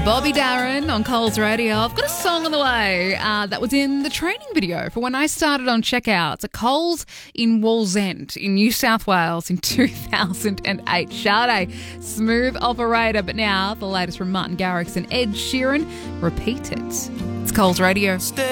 Bobby Darin on Coles Radio. I've got a song on the way that was in the training video for when I started on checkouts at Coles in Wallsend in New South Wales in 2008. Sade, smooth operator, but now the latest from Martin Garrix and Ed Sheeran. Repeat it. It's Coles Radio.